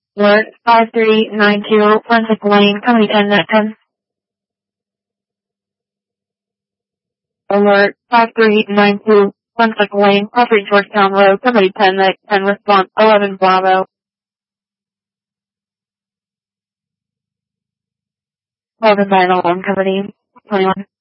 Alert 5392, Brunswick Lane, Company 10 Net 10. Alert 5392, Brunswick Lane, Property Georgetown Road, Company 10 Net 10, response 11 Bravo. 11 by alarm, Company 21.